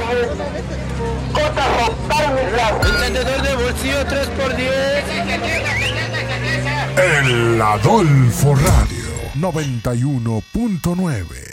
Encendedor de bolsillo 3x10. El Adolfo Radio 91.9.